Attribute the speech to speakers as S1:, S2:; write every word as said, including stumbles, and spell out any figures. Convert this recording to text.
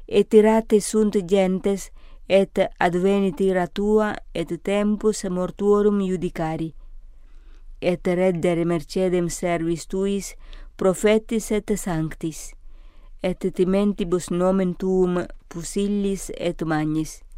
S1: et irate sunt gentes, et advenit ira tua, et tempus mortuorum judicari. Et reddere mercedem servis tuis, prophetis et sanctis, et timentibus nomen tuum pusillis et magnis.